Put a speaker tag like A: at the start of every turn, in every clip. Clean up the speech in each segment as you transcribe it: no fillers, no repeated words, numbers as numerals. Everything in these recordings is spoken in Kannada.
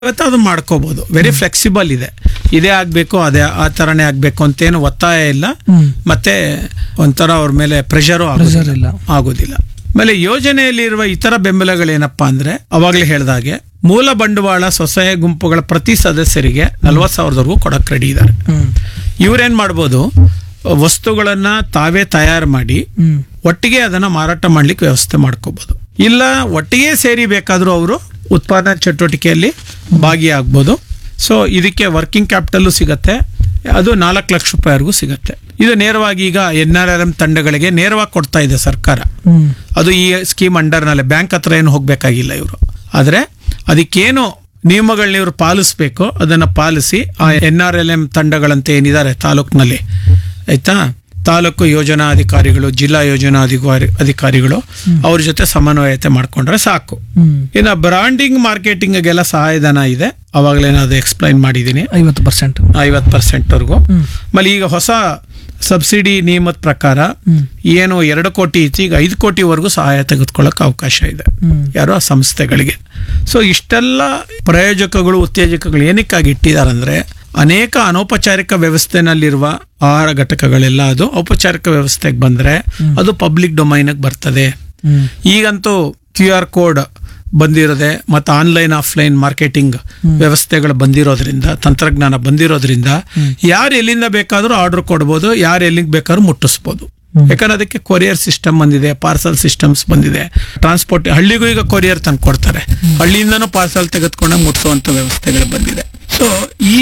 A: ಇವತ್ತು ಅದು ಮಾಡ್ಕೋಬಹುದು. ವೆರಿ ಫ್ಲೆಕ್ಸಿಬಲ್ ಇದೆ. ಇದೇ ಆಗ್ಬೇಕು ಅದೇ ಆ ತರನೇ ಆಗ್ಬೇಕು ಅಂತೇನು ಒತ್ತಾಯ ಇಲ್ಲ. ಮತ್ತೆ ಒಂಥರ ಅವ್ರ ಮೇಲೆ ಪ್ರೆಷರು
B: ಇಲ್ಲ.
A: ಆಗೋದಿಲ್ಲ. ಆಮೇಲೆ ಯೋಜನೆಯಲ್ಲಿರುವ ಇತರ ಬೆಂಬಲಗಳೇನಪ್ಪಾ ಅಂದ್ರೆ ಅವಾಗಲೇ ಹೇಳ್ದಾಗೆ ಮೂಲ ಬಂಡವಾಳ ಸ್ವಸಹಾಯ ಗುಂಪುಗಳ ಪ್ರತಿ ಸದಸ್ಯರಿಗೆ 40,000 ಕೊಡಕ್ ರೆಡಿ ಇದ್ದಾರೆ. ಇವ್ರೇನ್ ಮಾಡ್ಬೋದು, ವಸ್ತುಗಳನ್ನ ತಾವೇ ತಯಾರು ಮಾಡಿ ಒಟ್ಟಿಗೆ ಅದನ್ನ ಮಾರಾಟ ಮಾಡ್ಲಿಕ್ಕೆ ವ್ಯವಸ್ಥೆ ಮಾಡ್ಕೋಬಹುದು. ಇಲ್ಲ ಒಟ್ಟಿಗೆ ಸೇರಿ ಬೇಕಾದ್ರೂ ಅವರು ಉತ್ಪಾದನಾ ಚಟುವಟಿಕೆಯಲ್ಲಿ ಭಾಗಿಯಾಗಬಹುದು. ಸೊ ಇದಕ್ಕೆ ವರ್ಕಿಂಗ್ ಕ್ಯಾಪಿಟಲ್ ಸಿಗತ್ತೆ. ಅದು 4 ಲಕ್ಷ ರೂಪಾಯಿವರೆಗೂ ಸಿಗತ್ತೆ. ಇದು ನೇರವಾಗಿ ಈಗ NRLM ತಂಡಗಳಿಗೆ ನೇರವಾಗಿ ಕೊಡ್ತಾ ಇದೆ ಸರ್ಕಾರ. ಅದು ಈ ಸ್ಕೀಮ್ ಅಂಡರ್ನಲ್ಲೇ ಬ್ಯಾಂಕ್ ಹತ್ರ ಏನು ಹೋಗ್ಬೇಕಾಗಿಲ್ಲ ಇವರು. ಆದ್ರೆ ಅದಕ್ಕೇನು ನಿಯಮಗಳನ್ನ ಇವರು ಪಾಲಿಸ್ಬೇಕು ಅದನ್ನ ಪಾಲಿಸಿ ಆ NRLM ತಂಡಗಳಂತೆ ಏನಿದ್ದಾರೆ ತಾಲೂಕಿನಲ್ಲಿ, ಆಯ್ತಾ, ತಾಲೂಕು ಯೋಜನಾ ಅಧಿಕಾರಿಗಳು, ಜಿಲ್ಲಾ ಯೋಜನಾ ಅಧಿಕಾರಿಗಳು ಅವ್ರ ಜೊತೆ ಸಮನ್ವಯತೆ ಮಾಡ್ಕೊಂಡ್ರೆ ಸಾಕು. ಇನ್ನು ಬ್ರಾಂಡಿಂಗ್ ಮಾರ್ಕೆಟಿಂಗ್ಗೆಲ್ಲ ಸಹಾಯಧನ ಇದೆ. ಅವಾಗಲೇ ಅದು ಎಕ್ಸ್ಪ್ಲೈನ್ ಮಾಡಿದ್ದೀನಿ, 50%ವರೆಗೂ. ಆಮೇಲೆ ಈಗ ಹೊಸ ಸಬ್ಸಿಡಿ ನಿಯಮದ ಪ್ರಕಾರ ಏನು 2 ಕೋಟಿ ಇತ್ತು, ಈಗ 5 ಕೋಟಿವರೆಗೂ ಸಹಾಯ ತೆಗೆದುಕೊಳ್ಳಕ್ಕೆ ಅವಕಾಶ ಇದೆ ಯಾರೋ ಆ ಸಂಸ್ಥೆಗಳಿಗೆ. ಸೊ ಇಷ್ಟೆಲ್ಲ ಪ್ರಯೋಜಕಗಳು, ಉತ್ತೇಜಕಗಳು ಏನಕ್ಕಾಗಿ ಇಟ್ಟಿದ್ದಾರೆ ಅಂದ್ರೆ ಅನೇಕ ಅನೌಪಚಾರಿಕ ವ್ಯವಸ್ಥೆನಲ್ಲಿರುವ ಆಹಾರ ಘಟಕಗಳೆಲ್ಲ ಅದು ಔಪಚಾರಿಕ ವ್ಯವಸ್ಥೆಗೆ ಬಂದ್ರೆ ಅದು ಪಬ್ಲಿಕ್ ಡೊಮೈನ್ ಬರ್ತದೆ. ಈಗಂತೂ QR ಕೋಡ್ ಬಂದಿರೋದೆ, ಮತ್ತು ಆನ್ಲೈನ್ ಆಫ್ಲೈನ್ ಮಾರ್ಕೆಟಿಂಗ್ ವ್ಯವಸ್ಥೆಗಳು ಬಂದಿರೋದ್ರಿಂದ, ತಂತ್ರಜ್ಞಾನ ಬಂದಿರೋದ್ರಿಂದ ಯಾರು ಎಲ್ಲಿಂದ ಬೇಕಾದ್ರೂ ಆರ್ಡರ್ ಕೊಡ್ಬೋದು, ಯಾರು ಎಲ್ಲಿಗೆ ಬೇಕಾದ್ರೂ ಮುಟ್ಟಿಸ್ಬೋದು. ಯಾಕಂದ್ರೆ ಅದಕ್ಕೆ ಕೊರಿಯರ್ ಸಿಸ್ಟಮ್ ಬಂದಿದೆ, ಪಾರ್ಸಲ್ ಸಿಸ್ಟಮ್ಸ್ ಬಂದಿದೆ, ಟ್ರಾನ್ಸ್ಪೋರ್ಟ್ ಹಳ್ಳಿಗೂ ಈಗ ಕೊರಿಯರ್ ತಂದು ಕೊಡ್ತಾರೆ, ಹಳ್ಳಿಯಿಂದನೂ ಪಾರ್ಸಲ್ ತೆಗೆದುಕೊಂಡಾಗ ಮುಟ್ಟಿಸುವಂತ ವ್ಯವಸ್ಥೆಗಳು ಬಂದಿದೆ. ಸೊ ಈ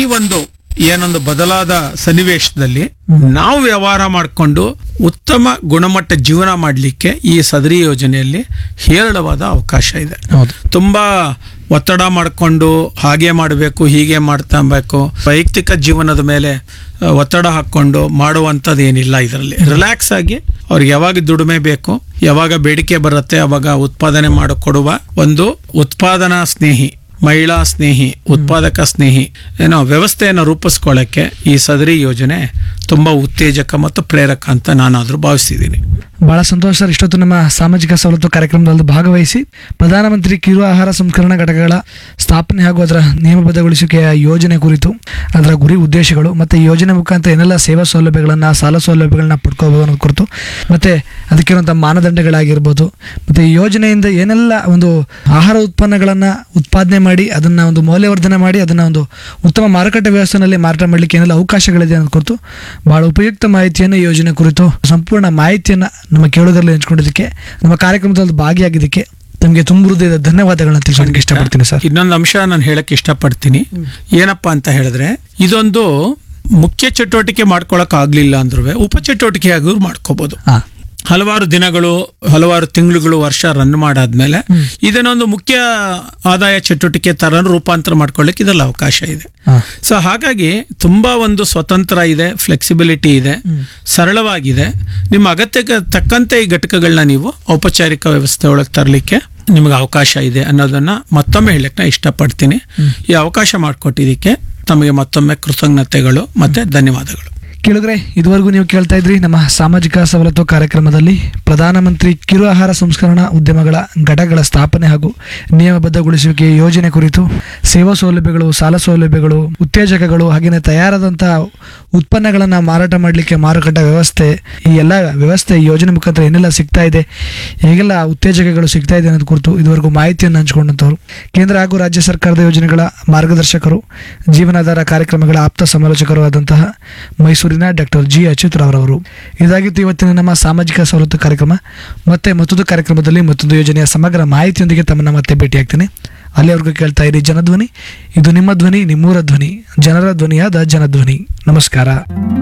A: ಏನೊಂದು ಬದಲಾದ ಸನ್ನಿವೇಶದಲ್ಲಿ ನಾವು ವ್ಯವಹಾರ ಮಾಡಿಕೊಂಡು ಉತ್ತಮ ಗುಣಮಟ್ಟ ಜೀವನ ಮಾಡಲಿಕ್ಕೆ ಈ ಸದರಿ ಯೋಜನೆಯಲ್ಲಿ ಹೇರಳವಾದ ಅವಕಾಶ ಇದೆ. ತುಂಬಾ ಒತ್ತಡ ಮಾಡಿಕೊಂಡು ಹಾಗೆ ಮಾಡಬೇಕು ಹೀಗೆ ಮಾಡ್ತಾಬೇಕು, ವೈಯಕ್ತಿಕ ಜೀವನದ ಮೇಲೆ ಒತ್ತಡ ಹಾಕೊಂಡು ಮಾಡುವಂಥದ್ದು ಏನಿಲ್ಲ. ಇದರಲ್ಲಿ ರಿಲ್ಯಾಕ್ಸ್ ಆಗಿ ಅವ್ರಿಗೆ ಯಾವಾಗ ದುಡಿಮೆ ಬೇಕು, ಯಾವಾಗ ಬೇಡಿಕೆ ಬರುತ್ತೆ ಅವಾಗ ಉತ್ಪಾದನೆ ಮಾಡಿಕೊಡುವ ಒಂದು ಉತ್ಪಾದನಾ ಸ್ನೇಹಿ, ಮಹಿಳಾ ಸ್ನೇಹಿ, ಉತ್ಪಾದಕ ಸ್ನೇಹಿ ವ್ಯವಸ್ಥೆಯನ್ನು ರೂಪಿಸ್ಕೊಳ್ಳಕ್ಕೆ ಈ ಸದರಿ ಯೋಜನೆ ತುಂಬಾ ಉತ್ತೇಜಕ ಮತ್ತು ಪ್ರೇರಕ ಅಂತ ನಾನಾದ್ರೂ ಭಾವಿಸಿದ್ದೀನಿ.
B: ಬಹಳ ಸಂತೋಷ ಸರ್. ಇಷ್ಟೊತ್ತು ನಮ್ಮ ಸಾಮಾಜಿಕ ಸವಲತ್ತು ಕಾರ್ಯಕ್ರಮದಲ್ಲಿ ಭಾಗವಹಿಸಿ ಪ್ರಧಾನಮಂತ್ರಿ ಕಿರು ಆಹಾರ ಸಂಸ್ಕರಣಾ ಘಟಕಗಳ ಸ್ಥಾಪನೆ ಹಾಗೂ ಅದರ ನಿಯಮಬದ್ಧಗೊಳಿಸುವಿಕೆಯ ಯೋಜನೆ ಕುರಿತು, ಅದರ ಗುರಿ ಉದ್ದೇಶಗಳು ಮತ್ತು ಈ ಯೋಜನೆ ಮುಖಾಂತರ ಏನೆಲ್ಲ ಸೇವಾ ಸೌಲಭ್ಯಗಳನ್ನ, ಸಾಲ ಸೌಲಭ್ಯಗಳನ್ನ ಪಡ್ಕೋಬಹುದು ಅನ್ನೋದು ಕುರಿತು, ಮತ್ತೆ ಅದಕ್ಕಿರುವಂತಹ ಮಾನದಂಡಗಳಾಗಿರ್ಬೋದು, ಮತ್ತೆ ಈ ಯೋಜನೆಯಿಂದ ಏನೆಲ್ಲ ಒಂದು ಆಹಾರ ಉತ್ಪನ್ನಗಳನ್ನ ಉತ್ಪಾದನೆ ಮಾಡಿ ಅದನ್ನ ಒಂದು ಮೌಲ್ಯವರ್ಧನೆ ಮಾಡಿ ಅದನ್ನ ಒಂದು ಉತ್ತಮ ಮಾರುಕಟ್ಟೆ ವ್ಯವಸ್ಥೆಯಲ್ಲಿ ಮಾರಾಟ ಮಾಡಲಿಕ್ಕೆ ಏನೆಲ್ಲ ಅವಕಾಶಗಳಿದೆ ಅನ್ನೋದು ಕುರಿತು ಬಹಳ ಉಪಯುಕ್ತ ಮಾಹಿತಿಯನ್ನು, ಯೋಜನೆ ಕುರಿತು ಸಂಪೂರ್ಣ ಮಾಹಿತಿಯನ್ನ ನಮ್ಮ ಕೇಳುಗರಲ್ಲಿ ಹಂಚಿಕೊಂಡಿದ್ದಕ್ಕೆ, ನಮ್ಮ ಕಾರ್ಯಕ್ರಮದಲ್ಲಿ ಭಾಗಿಯಾಗಿದ್ದಕ್ಕೆ ತಮಗೆ ತುಂಬ ಹೃದಯದ ಧನ್ಯವಾದಗಳನ್ನ ತಿಳಿಸೋಕೆ ಇಷ್ಟಪಡ್ತೀನಿ ಸರ್.
A: ಇನ್ನೊಂದು ಅಂಶ ನಾನು ಹೇಳಕ್ ಇಷ್ಟಪಡ್ತೀನಿ. ಏನಪ್ಪಾ ಅಂತ ಹೇಳಿದ್ರೆ, ಇದೊಂದು ಮುಖ್ಯ ಚಟುವಟಿಕೆ ಮಾಡ್ಕೊಳಕ್ ಆಗ್ಲಿಲ್ಲ ಅಂದ್ರೂ ಉಪಚಟುವಟಿಕೆ ಆಗಿ ಮಾಡ್ಕೋಬಹುದು. ಹಲವಾರು ದಿನಗಳು, ಹಲವಾರು ತಿಂಗಳುಗಳು, ವರ್ಷ ರನ್ ಮಾಡಾದ್ಮೇಲೆ ಇದನ್ನೊಂದು ಮುಖ್ಯ ಆದಾಯ ಚಟುವಟಿಕೆ ತರ ರೂಪಾಂತರ ಮಾಡ್ಕೊಳ್ಳಿಕ್ಕೆ ಇದರಲ್ಲಿ ಅವಕಾಶ ಇದೆ. ಸೊ ಹಾಗಾಗಿ ತುಂಬಾ ಒಂದು ಸ್ವತಂತ್ರ ಇದೆ, ಫ್ಲೆಕ್ಸಿಬಿಲಿಟಿ ಇದೆ, ಸರಳವಾಗಿದೆ. ನಿಮ್ಮ ಅಗತ್ಯಕ್ಕೆ ತಕ್ಕಂತೆ ಈ ಘಟಕಗಳನ್ನ ನೀವು ಔಪಚಾರಿಕ ವ್ಯವಸ್ಥೆ ಒಳಗೆ ತರಲಿಕ್ಕೆ ನಿಮ್ಗೆ ಅವಕಾಶ ಇದೆ ಅನ್ನೋದನ್ನ ಮತ್ತೊಮ್ಮೆ ಹೇಳಕ್ ನಾ ಇಷ್ಟಪಡ್ತೀನಿ. ಈ ಅವಕಾಶ ಮಾಡಿಕೊಟ್ಟಿದ್ದಕ್ಕೆ ತಮಗೆ ಮತ್ತೊಮ್ಮೆ ಕೃತಜ್ಞತೆಗಳು ಮತ್ತೆ ಧನ್ಯವಾದಗಳು.
B: ಕೇಳಿದ್ರೆ ಇದುವರೆಗೂ ನೀವು ಕೇಳ್ತಾ ಇದ್ರಿ ನಮ್ಮ ಸಾಮಾಜಿಕ ಸವಲತ್ತು ಕಾರ್ಯಕ್ರಮದಲ್ಲಿ ಪ್ರಧಾನಮಂತ್ರಿ ಕಿರು ಆಹಾರ ಸಂಸ್ಕರಣಾ ಉದ್ಯಮಗಳ ಘಟಕಗಳ ಸ್ಥಾಪನೆ ಹಾಗೂ ನಿಯಮಬದ್ಧಗೊಳಿಸುವಿಕೆ ಯೋಜನೆ ಕುರಿತು ಸೇವಾ ಸೌಲಭ್ಯಗಳು, ಸಾಲ ಸೌಲಭ್ಯಗಳು, ಉತ್ತೇಜಕಗಳು, ಹಾಗೆಯೇ ತಯಾರಾದಂತಹ ಉತ್ಪನ್ನಗಳನ್ನ ಮಾರಾಟ ಮಾಡಲಿಕ್ಕೆ ಮಾರುಕಟ್ಟೆ ವ್ಯವಸ್ಥೆ, ಈ ಎಲ್ಲ ವ್ಯವಸ್ಥೆ ಯೋಜನೆ ಮುಖಾಂತರ ಏನೆಲ್ಲ ಸಿಗ್ತಾ ಇದೆ, ಹೇಗೆಲ್ಲ ಉತ್ತೇಜಕಗಳು ಸಿಗ್ತಾ ಇದೆ ಅನ್ನೋದು ಕುರಿತು ಇದುವರೆಗೂ ಮಾಹಿತಿಯನ್ನು ಹಂಚಿಕೊಂಡಂತವರು ಕೇಂದ್ರ ಹಾಗೂ ರಾಜ್ಯ ಸರ್ಕಾರದ ಯೋಜನೆಗಳ ಮಾರ್ಗದರ್ಶಕರು, ಜೀವನಾಧಾರ ಕಾರ್ಯಕ್ರಮಗಳ ಆಪ್ತ ಸಮಾಲೋಚಕರು ಆದಂತಹ ಮೈಸೂರಿನ ಡಾಕ್ಟರ್ G. ಅಚ್ಯುತರವರು. ಇದಾಗಿತ್ತು ಇವತ್ತಿನ ನಮ್ಮ ಸಾಮಾಜಿಕ ಸವಲತ್ತು ಕಾರ್ಯಕ್ರಮ. ಮತ್ತೆ ಮತ್ತೊಂದು ಕಾರ್ಯಕ್ರಮದಲ್ಲಿ ಮತ್ತೊಂದು ಯೋಜನೆಯ ಸಮಗ್ರ ಮಾಹಿತಿಯೊಂದಿಗೆ ತಮ್ಮನ್ನ ಮತ್ತೆ ಭೇಟಿಯಾಗ್ತೇನೆ. ಅಲ್ಲಿವರೆಗೂ ಕೇಳ್ತಾ ಇರಿ ಜನಧ್ವನಿ. ಇದು ನಿಮ್ಮ ಧ್ವನಿ, ನಿಮ್ಮೂರ ಧ್ವನಿ, ಜನರ ಧ್ವನಿಯಾದ ಜನಧ್ವನಿ. ನಮಸ್ಕಾರ.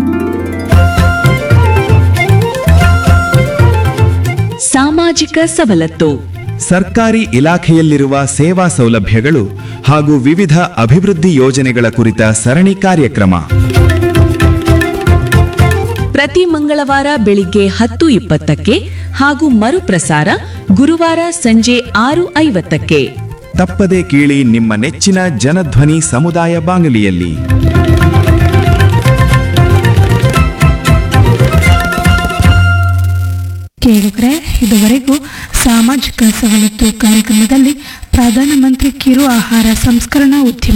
C: ಸಾಮಾಜಿಕ ಸವಲತ್ತು,
D: ಸರ್ಕಾರಿ ಇಲಾಖೆಯಲ್ಲಿರುವ ಸೇವಾ ಸೌಲಭ್ಯಗಳು ಹಾಗೂ ವಿವಿಧ ಅಭಿವೃದ್ಧಿ ಯೋಜನೆಗಳ ಕುರಿತ ಸರಣಿ ಕಾರ್ಯಕ್ರಮ
C: ಪ್ರತಿ ಮಂಗಳವಾರ ಬೆಳಿಗ್ಗೆ 10:20ಕ್ಕೆ ಹಾಗೂ ಮರುಪ್ರಸಾರ ಗುರುವಾರ ಸಂಜೆ 6:50ಕ್ಕೆ.
D: ತಪ್ಪದೇ ಕೇಳಿ ನಿಮ್ಮ ನೆಚ್ಚಿನ ಜನಧ್ವನಿ ಸಮುದಾಯ ಬಾನುಲಿಯಲ್ಲಿ.
E: ಕೇಳಿದ್ರೆ ಇದುವರೆಗೂ ಸಾಮಾಜಿಕ ಸವಲತ್ತು ಕಾರ್ಯಕ್ರಮದಲ್ಲಿ ಪ್ರಧಾನಮಂತ್ರಿ ಕಿರು ಆಹಾರ ಸಂಸ್ಕರಣಾ ಉದ್ಯಮ